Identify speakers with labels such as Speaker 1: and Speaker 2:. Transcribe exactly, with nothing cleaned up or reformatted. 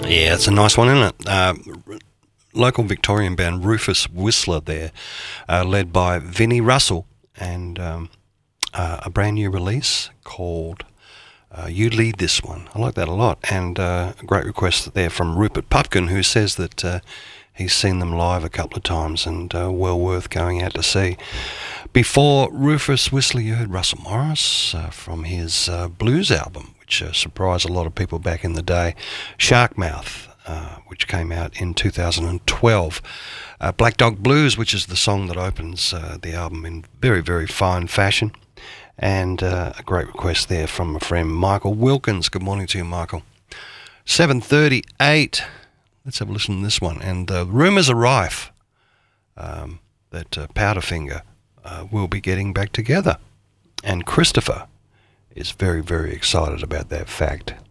Speaker 1: Yeah, it's a nice one, isn't it? Uh, local Victorian band Rufus Whistler there, uh, led by Vinnie Russell, and um, uh, a brand new release called uh, You Lead This One. I like that a lot, and uh, a great request there from Rupert Pupkin, who says that uh, he's seen them live a couple of times and uh, well worth going out to see. Before Rufus Whistler, you heard Russell Morris uh, from his uh, blues album, which uh, surprised a lot of people back in the day, Sharkmouth, uh, which came out in two thousand twelve. Uh, Black Dog Blues, which is the song that opens uh, the album in very, very fine fashion. And uh, a great request there from a friend, Michael Wilkins. Good morning to you, Michael. seven thirty-eight. Let's have a listen to this one. And uh, rumours are rife um, that uh, Powderfinger uh, will be getting back together. And Christopher is very, very excited about that fact.